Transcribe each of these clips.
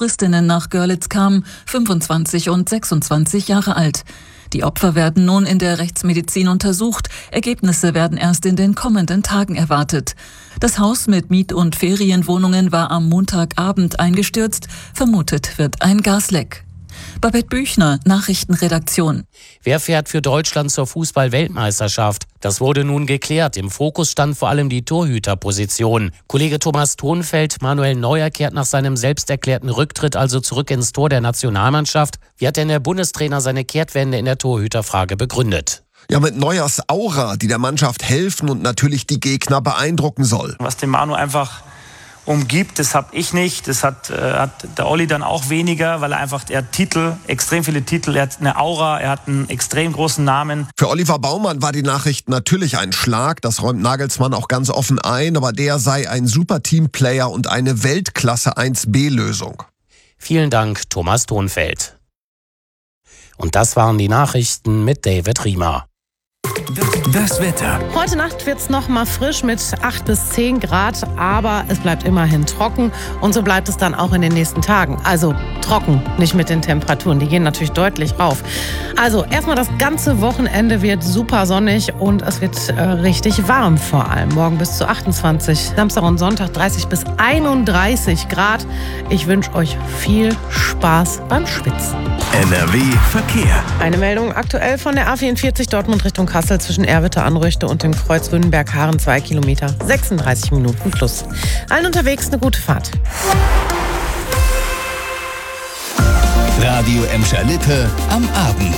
Touristinnen nach Görlitz kamen, 25 und 26 Jahre alt. Die Opfer werden nun in der Rechtsmedizin untersucht. Ergebnisse werden erst in den kommenden Tagen erwartet. Das Haus mit Miet- und Ferienwohnungen war am Montagabend eingestürzt. Vermutet wird ein Gasleck. Babette Büchner, Nachrichtenredaktion. Wer fährt für Deutschland zur Fußball-Weltmeisterschaft? Das wurde nun geklärt. Im Fokus stand vor allem die Torhüterposition. Kollege Thomas Thonfeld, Manuel Neuer kehrt nach seinem selbsterklärten Rücktritt also zurück ins Tor der Nationalmannschaft. Wie hat denn der Bundestrainer seine Kehrtwende in der Torhüterfrage begründet? Ja, mit Neuers Aura, die der Mannschaft helfen und natürlich die Gegner beeindrucken soll. Was den Manu einfach umgibt, das habe ich nicht. Das hat der Olli dann auch weniger, weil er hat Titel, extrem viele Titel, er hat eine Aura, er hat einen extrem großen Namen. Für Oliver Baumann war die Nachricht natürlich ein Schlag, das räumt Nagelsmann auch ganz offen ein, aber der sei ein super Teamplayer und eine Weltklasse 1B-Lösung. Vielen Dank, Thomas Thonfeld. Und das waren die Nachrichten mit David Riemer. Das Wetter. Heute Nacht wird es noch mal frisch mit 8 bis 10 Grad, aber es bleibt immerhin trocken und so bleibt es dann auch in den nächsten Tagen. Also trocken, nicht mit den Temperaturen, die gehen natürlich deutlich rauf. Also erstmal das ganze Wochenende wird super sonnig und es wird richtig warm vor allem. Morgen bis zu 28, Samstag und Sonntag 30 bis 31 Grad. Ich wünsche euch viel Spaß beim Schwitzen. NRW Verkehr. Eine Meldung aktuell von der A44 Dortmund Richtung Kassel zwischen Erwitte, Anrüchte und dem Kreuz Wünnenberg-Haaren 2 Kilometer, 36 Minuten plus. Allen unterwegs eine gute Fahrt. Radio Emscher-Lippe am Abend.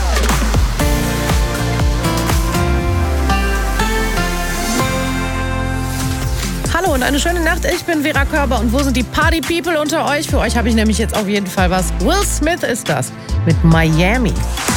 Hallo und eine schöne Nacht. Ich bin Vera Körber und wo sind die Party-People unter euch? Für euch habe ich nämlich jetzt auf jeden Fall was. Will Smith ist das mit Miami.